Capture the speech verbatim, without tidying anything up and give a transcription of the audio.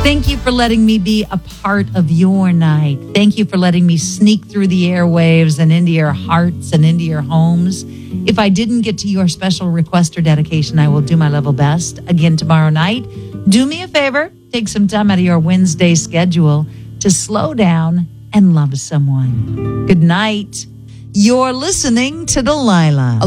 Thank you for letting me be a part of your night. Thank you for letting me sneak through the airwaves and into your hearts and into your homes. If I didn't get to your special request or dedication, I will do my level best again tomorrow night. Do me a favor, take some time out of your Wednesday schedule to slow down and love someone. Good night. You're listening to Delilah.